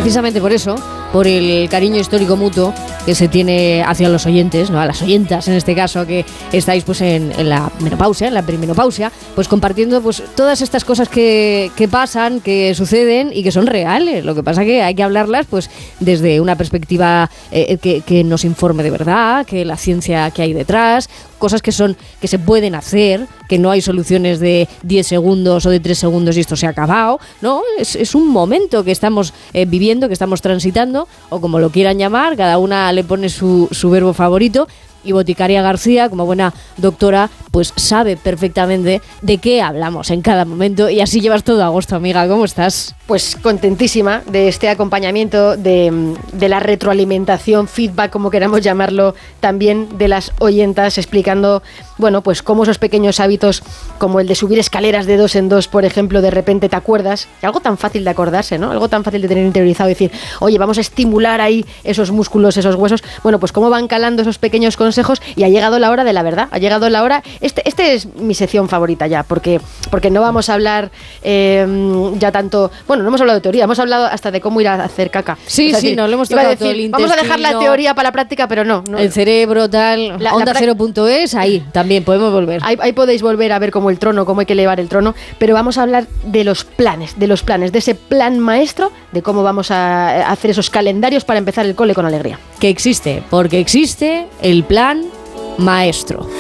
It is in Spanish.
precisamente por eso, por el cariño histórico mutuo que se tiene hacia los oyentes, ¿no? A las oyentas en este caso, que estáis pues en la menopausia, en la perimenopausia, pues compartiendo pues todas estas cosas que pasan, que suceden y que son reales. Lo que pasa que hay que hablarlas pues desde una perspectiva que nos informe de verdad, que la ciencia que hay detrás, cosas que se pueden hacer, que no hay soluciones de 10 segundos o de 3 segundos y esto se ha acabado, ¿no? Es un momento que estamos viviendo, que estamos transitando, o como lo quieran llamar, cada una le pone su verbo favorito. Y Boticaria García, como buena doctora, pues sabe perfectamente de qué hablamos en cada momento, y así llevas todo agosto, amiga. ¿Cómo estás? Pues contentísima de este acompañamiento, de la retroalimentación, feedback, como queramos llamarlo, también de las oyentas, explicando, bueno, pues cómo esos pequeños hábitos, como el de subir escaleras de 2 en 2, por ejemplo, de repente te acuerdas, algo tan fácil de acordarse, ¿no? Algo tan fácil de tener interiorizado y decir, oye, vamos a estimular ahí esos músculos, esos huesos. Bueno, pues cómo van calando esos pequeños consejos, y ha llegado la hora de la verdad, ha llegado la hora. Este es mi sección favorita ya, porque no vamos a hablar ya tanto, bueno, no hemos hablado de teoría, hemos hablado hasta de cómo ir a hacer caca. Sí, sí, no, lo hemos tocado todo el intestino. Vamos a dejar la teoría para la práctica, pero no. El cerebro, tal, onda0.es, ahí también podemos volver. Ahí podéis volver a ver cómo hay que elevar el trono, pero vamos a hablar de los planes, de ese plan maestro, de cómo vamos a hacer esos calendarios para empezar el cole con alegría. Que existe, porque existe el plan maestro.